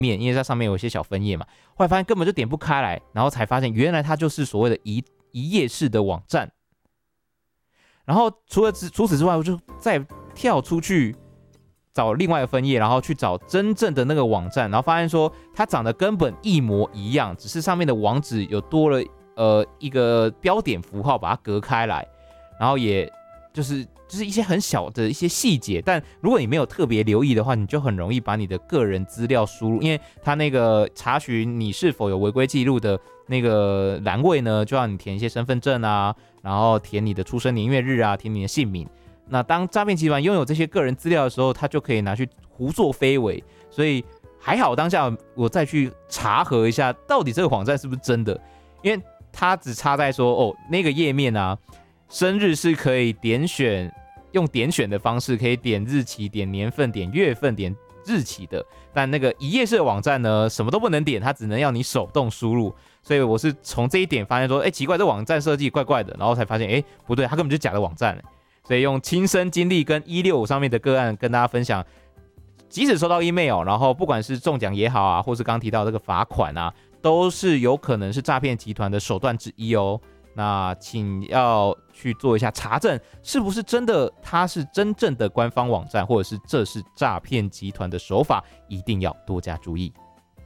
面，因为它上面有一些小分页嘛，后来发现根本就点不开来，然后才发现原来它就是所谓的一页式的网站。然后除此之外，我就再跳出去找另外一个分页，然后去找真正的那个网站，然后发现说它长得根本一模一样，只是上面的网址有多了一个标点符号把它隔开来，然后也就是一些很小的一些细节，但如果你没有特别留意的话，你就很容易把你的个人资料输入，因为它那个查询你是否有违规记录的那个栏位呢，就让你填一些身份证啊，然后填你的出生年月日啊，填你的姓名。那当诈骗集团拥有这些个人资料的时候，他就可以拿去胡作非为。所以还好当下我再去查核一下，到底这个网站是不是真的，因为它只差在说那个页面啊，生日是可以点选，用点选的方式可以点日期、点年份、点月份、点日期的，但那个一页式的网站呢，什么都不能点，它只能要你手动输入。所以我是从这一点发现说，奇怪，这网站设计怪怪的，然后才发现，不对，它根本就是假的网站。所以用亲身经历跟165上面的个案跟大家分享，即使收到 email， 然后不管是中奖也好啊，或是刚提到这个罚款啊，都是有可能是诈骗集团的手段之一哦。那请要去做一下查证，是不是真的它是真正的官方网站，或者是这是诈骗集团的手法，一定要多加注意。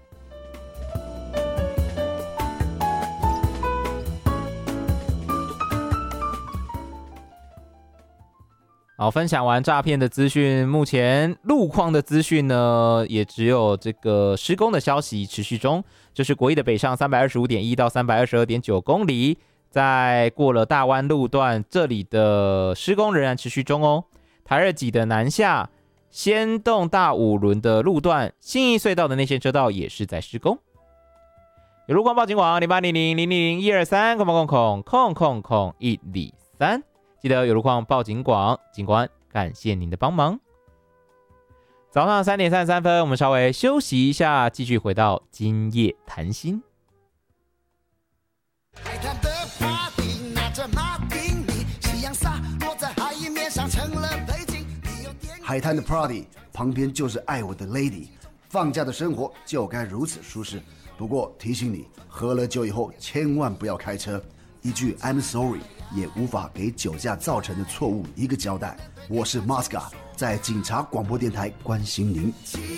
好，分享完诈骗的资讯，目前路况的资讯呢，也只有这个施工的消息持续中，就是国一的北上 325.1 到 322.9 公里，在过了大湾路段，这里的施工仍然持续中哦。台二级的南下先动大五轮的路段，信义隧道的内线车道也是在施工。有路况报警网0800-000-123-000-123，记得有路况报警广，警官感谢您的帮忙。早上3点33分，我们稍微休息一下，继续回到今夜谈心。海滩的 party 拿着马丁尼，夕阳洒落在海面上成了背景。 海滩的 party 旁边就是爱我的 lady， 放假的生活就该如此舒适。不过提醒你，喝了酒以后千万不要开车。一句 I'm sorry 也无法给酒驾造成的错误一个交代。我是 Mosca， 在警察广播电台关心您。